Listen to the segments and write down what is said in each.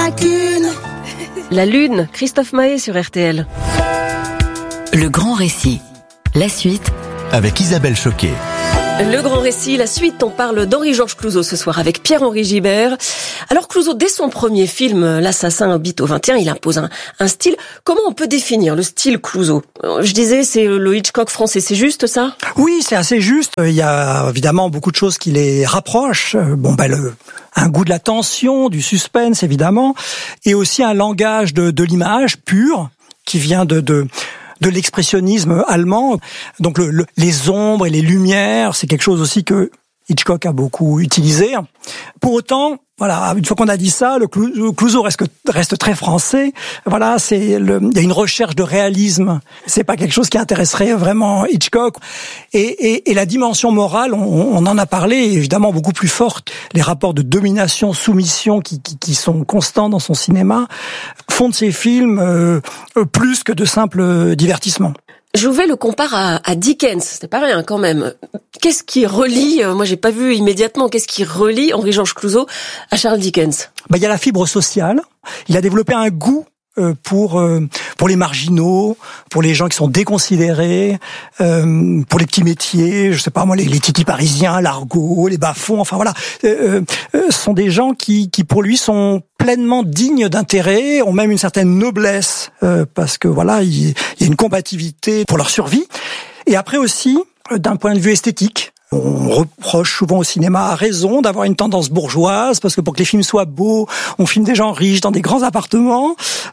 lacune. La Lune, Christophe Maé sur RTL. Le grand récit. La suite. Avec Isabelle Choquet. Le grand récit, la suite, on parle d'Henri-Georges Clouzot ce soir avec Pierre-Henri Gibert. Alors Clouzot, dès son premier film, L'Assassin habite au 21, il impose un style. Comment on peut définir le style Clouzot ? Je disais, c'est le Hitchcock français, c'est juste ça ? Oui, c'est assez juste. Il y a évidemment beaucoup de choses qui les rapprochent. Un goût de la tension, du suspense évidemment, et aussi un langage de l'image pure qui vient de l'expressionnisme allemand. Donc les ombres et les lumières, c'est quelque chose aussi que Hitchcock a beaucoup utilisé. Pour autant, voilà, une fois qu'on a dit ça, le Clouzot reste très français. Voilà, il y a une recherche de réalisme. C'est pas quelque chose qui intéresserait vraiment Hitchcock. Et la dimension morale, on en a parlé, évidemment beaucoup plus forte. Les rapports de domination, soumission qui sont constants dans son cinéma font de ces films plus que de simples divertissements. Jouvet le compare à Dickens, c'est pas rien quand même. Qu'est-ce qui relie, moi j'ai pas vu immédiatement, qu'est-ce qui relie Henri-Georges Clouzot à Charles Dickens ? Il y a la fibre sociale. Il a développé un goût pour les marginaux, pour les gens qui sont déconsidérés, pour les petits métiers, je sais pas moi, les titis parisiens, l'argot, les bas-fonds, enfin voilà, sont des gens qui pour lui sont pleinement dignes d'intérêt, ont même une certaine noblesse, parce que voilà, il y a une combativité pour leur survie. Et après aussi, d'un point de vue esthétique, on reproche souvent au cinéma, à raison, d'avoir une tendance bourgeoise, parce que pour que les films soient beaux, on filme des gens riches dans des grands appartements.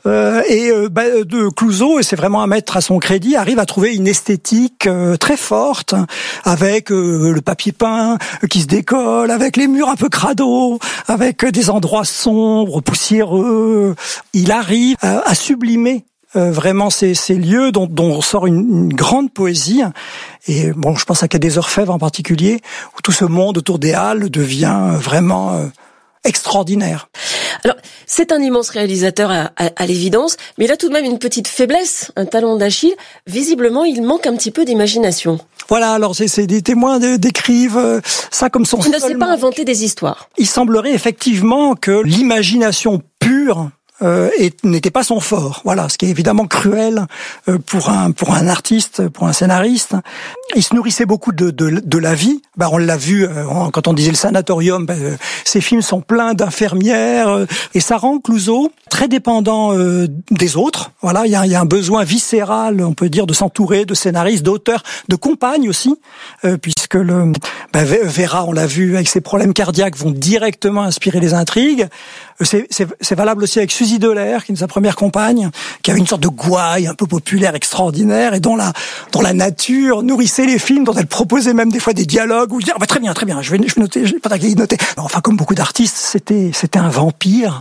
De Clouzot, et c'est vraiment à mettre à son crédit, arrive à trouver une esthétique très forte, avec le papier peint qui se décolle, avec les murs un peu crado, avec des endroits sombres, poussiéreux. Il arrive à sublimer vraiment ces lieux dont sort une grande poésie. Et bon, je pense à Quai des Orfèvres en particulier, où tout ce monde autour des Halles devient vraiment extraordinaire. Alors, c'est un immense réalisateur à l'évidence, mais il a tout de même une petite faiblesse, un talon d'Achille. Visiblement, il manque un petit peu d'imagination. Voilà, alors c'est des témoins décrivent ça comme son seul. Il ne sait pas inventer des histoires. Il semblerait effectivement que l'imagination pure n'était pas son fort. Voilà, ce qui est évidemment cruel pour un artiste, pour un scénariste. Il se nourrissait beaucoup de la vie. On l'a vu quand on disait le sanatorium. Ces films sont pleins d'infirmières et ça rend Clouzot très dépendant des autres. Voilà, il y a un besoin viscéral, on peut dire, de s'entourer de scénaristes, d'auteurs, de compagnes aussi, puisque Vera, on l'a vu, avec ses problèmes cardiaques, vont directement inspirer les intrigues. C'est valable aussi avec Suzy Delair, qui est sa première compagne, qui avait une sorte de gouaille un peu populaire, extraordinaire, et dont la nature nourrissait les films, dont elle proposait même des fois des dialogues où je dis très bien, je vais noter, j'ai pas de noter. Enfin, comme beaucoup d'artistes, c'était un vampire,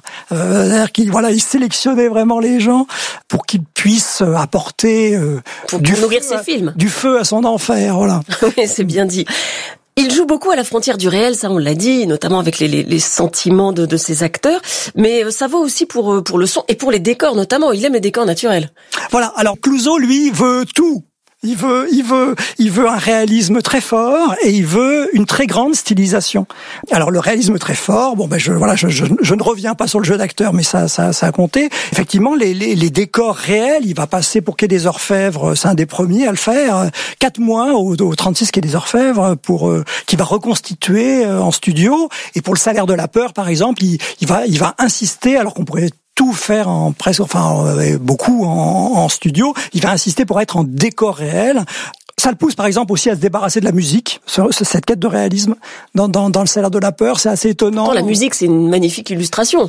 il sélectionnait vraiment les gens pour qu'ils puissent apporter pour nourrir ses films, du feu à son enfer, voilà. Oui, c'est bien dit. Il joue beaucoup à la frontière du réel, ça on l'a dit, notamment avec les sentiments de ses acteurs, mais ça vaut aussi pour le son et pour les décors notamment, il aime les décors naturels. Voilà, alors Clouzot lui veut tout. Il veut un réalisme très fort et il veut une très grande stylisation. Alors le réalisme très fort, je ne reviens pas sur le jeu d'acteur, mais ça a compté. Effectivement, les décors réels, il va passer pour Quai des Orfèvres, c'est un des premiers à le faire. 4 mois au 36 Quai des Orfèvres qui va reconstituer en studio. Et pour Le Salaire de la peur, par exemple, il va insister, alors qu'on pourrait tout faire beaucoup en studio. Il va insister pour être en décor réel. Ça le pousse par exemple aussi à se débarrasser de la musique, cette quête de réalisme dans Le Salaire de la peur, c'est assez étonnant. La musique, c'est une magnifique illustration.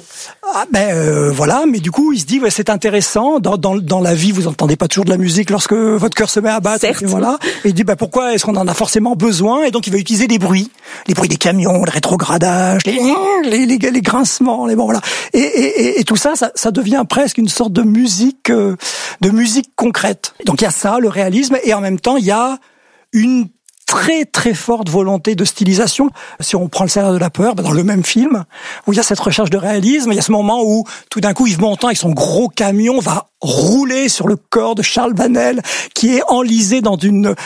Mais du coup, il se dit c'est intéressant, dans la vie, vous n'entendez pas toujours de la musique lorsque votre cœur se met à battre. Certes. Et voilà. Et il dit pourquoi est-ce qu'on en a forcément besoin? Et donc il va utiliser les bruits des camions, le rétrogradage, les grincements, voilà. Et tout ça devient presque une sorte de musique concrète. Donc il y a ça, le réalisme, et en même temps il y a une très très forte volonté de stylisation. Si on prend Le Salaire de la peur, dans le même film, où il y a cette recherche de réalisme, il y a ce moment où tout d'un coup Yves Montand avec son gros camion va rouler sur le corps de Charles Vanel, qui est enlisé dans une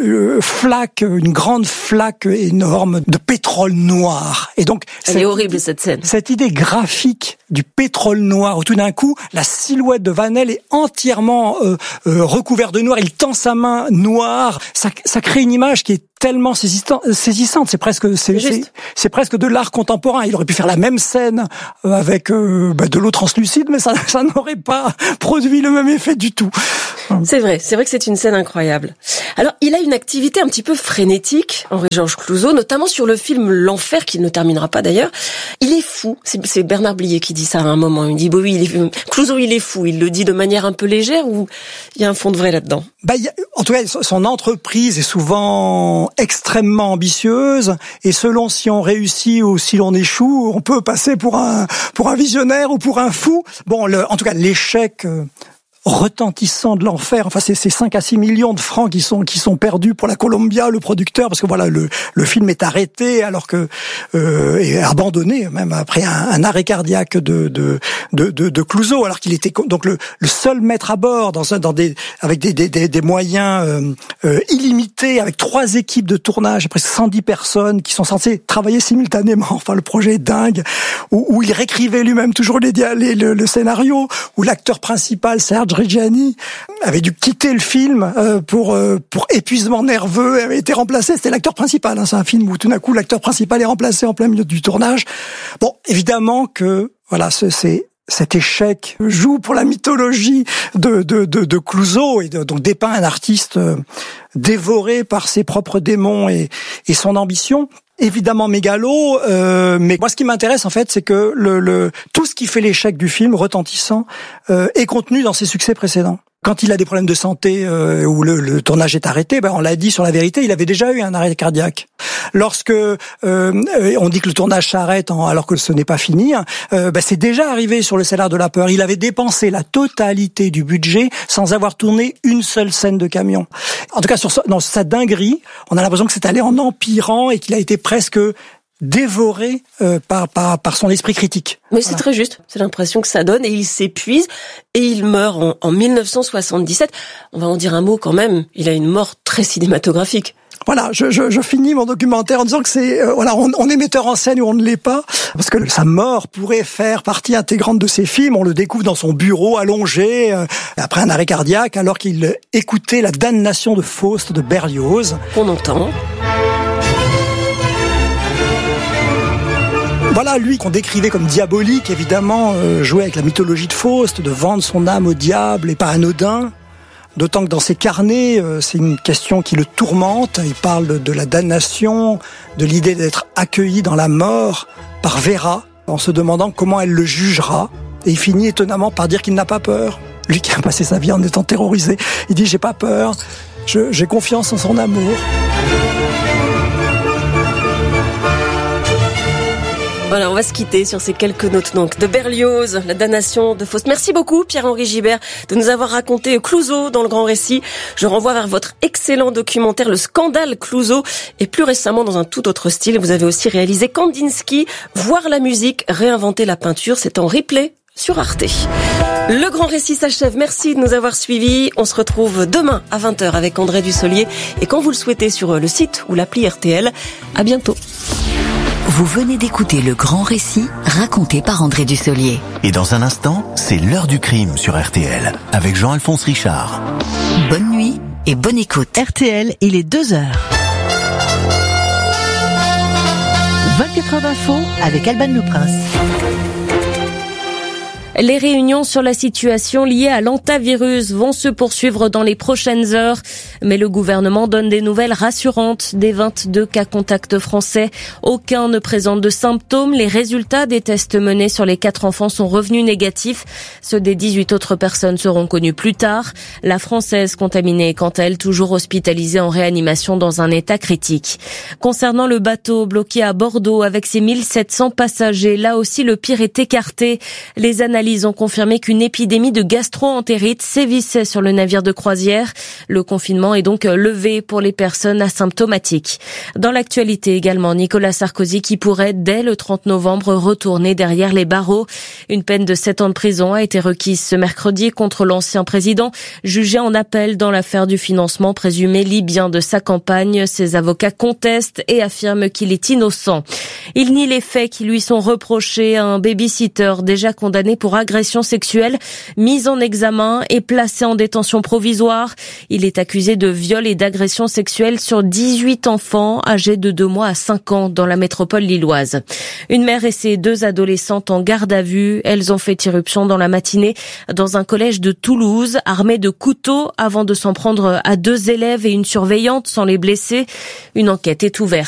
grande flaque énorme de pétrole noir. Et donc, elle est horrible, cette scène. Cette idée graphique du pétrole noir, où tout d'un coup, la silhouette de Vanel est entièrement recouverte de noir, il tend sa main noire, ça crée une image qui est tellement saisissante, c'est presque de l'art contemporain. Il aurait pu faire la même scène avec de l'eau translucide, mais ça n'aurait pas produit le même effet du tout. C'est vrai que c'est une scène incroyable. Alors, il a une activité un petit peu frénétique, Henri-Georges Clouzot, notamment sur le film L'Enfer, qu'il ne terminera pas d'ailleurs. Il est fou. C'est Bernard Blier qui dit ça à un moment. Il dit, Clouzot, il est fou. Il le dit de manière un peu légère ou il y a un fond de vrai là-dedans? En tout cas, son entreprise est souvent extrêmement ambitieuse, et selon si on réussit ou si l'on échoue, on peut passer pour un visionnaire ou pour un fou. En tout cas, l'échec retentissant de l'enfer. Enfin, c'est 5 à 6 millions de francs qui sont perdus pour la Columbia, le producteur, parce que voilà, le film est arrêté alors que est abandonné même après un arrêt cardiaque de Clouzot, alors qu'il était donc le seul maître à bord avec des moyens illimités, avec 3 équipes de tournage et presque 110 personnes qui sont censées travailler simultanément. Enfin, le projet est dingue, où il réécrivait lui-même toujours le scénario, où l'acteur principal, Serge Reggiani, avait dû quitter le film pour épuisement nerveux, avait été remplacé. C'était l'acteur principal. C'est un film où tout d'un coup l'acteur principal est remplacé en plein milieu du tournage. Évidemment que voilà, cet échec joue pour la mythologie de Clouzot et donc dépeint un artiste dévoré par ses propres démons et son ambition. Évidemment mégalo, mais moi ce qui m'intéresse en fait, c'est que tout ce qui fait l'échec du film retentissant est contenu dans ses succès précédents. Quand il a des problèmes de santé où le tournage est arrêté, on l'a dit sur La Vérité, il avait déjà eu un arrêt cardiaque. Lorsque on dit que le tournage s'arrête alors que ce n'est pas fini, c'est déjà arrivé sur Le Cellar de la peur. Il avait dépensé la totalité du budget sans avoir tourné une seule scène de camion. En tout cas, dans sa dinguerie, on a l'impression que c'est allé en empirant et qu'il a été presque dévoré par son esprit critique. Mais c'est très juste, c'est l'impression que ça donne, et il s'épuise et il meurt en 1977. On va en dire un mot quand même, il a une mort très cinématographique. Voilà, je finis mon documentaire en disant que c'est on est metteur en scène ou on ne l'est pas, parce que sa mort pourrait faire partie intégrante de ses films. On le découvre dans son bureau allongé après un arrêt cardiaque, alors qu'il écoutait La damnation de Faust de Berlioz. On entend. Voilà, lui qu'on décrivait comme diabolique, évidemment, jouer avec la mythologie de Faust, de vendre son âme au diable et pas anodin. D'autant que dans ses carnets, c'est une question qui le tourmente. Il parle de la damnation, de l'idée d'être accueilli dans la mort par Véra, en se demandant comment elle le jugera. Et il finit étonnamment par dire qu'il n'a pas peur. Lui qui a passé sa vie en étant terrorisé, il dit « j'ai pas peur, j'ai confiance en son amour ». Voilà, on va se quitter sur ces quelques notes donc de Berlioz, La damnation de Faust. Merci beaucoup Pierre-Henri Gibert de nous avoir raconté Clouzot dans le Grand Récit. Je renvoie vers votre excellent documentaire Le Scandale Clouzot, et plus récemment dans un tout autre style, vous avez aussi réalisé Kandinsky, Voir la musique, réinventer la peinture. C'est en replay sur Arte. Le Grand Récit s'achève. Merci de nous avoir suivis. On se retrouve demain à 20h avec André Dussolier, et quand vous le souhaitez sur le site ou l'appli RTL. À bientôt. Vous venez d'écouter Le Grand Récit, raconté par André Dussolier. Et dans un instant, c'est l'heure du crime sur RTL, avec Jean-Alphonse Richard. Bonne nuit et bonne écoute. RTL, il est 2h. 24h d'info avec Alban Le Prince. Les réunions sur la situation liée à l'hantavirus vont se poursuivre dans les prochaines heures. Mais le gouvernement donne des nouvelles rassurantes. Des 22 cas contacts français, aucun ne présente de symptômes. Les résultats des tests menés sur les 4 enfants sont revenus négatifs. Ceux des 18 autres personnes seront connus plus tard. La Française contaminée est quant à elle toujours hospitalisée en réanimation dans un état critique. Concernant le bateau bloqué à Bordeaux avec ses 1700 passagers, là aussi le pire est écarté. Les analyses analyses ont confirmé qu'une épidémie de gastro-entérite sévissait sur le navire de croisière. Le confinement est donc levé pour les personnes asymptomatiques. Dans l'actualité également, Nicolas Sarkozy qui pourrait, dès le 30 novembre, retourner derrière les barreaux. Une peine de 7 ans de prison a été requise ce mercredi contre l'ancien président, jugé en appel dans l'affaire du financement présumé libyen de sa campagne. Ses avocats contestent et affirment qu'il est innocent. Il nie les faits qui lui sont reprochés. Un baby-sitter déjà condamné pour agression sexuelle, mis en examen et placé en détention provisoire. Il est accusé de viol et d'agression sexuelle sur 18 enfants âgés de 2 mois à 5 ans dans la métropole lilloise. Une mère et ses 2 adolescentes en garde à vue. Elles ont fait irruption dans la matinée dans un collège de Toulouse, armées de couteaux avant de s'en prendre à 2 élèves et une surveillante sans les blesser. Une enquête est ouverte.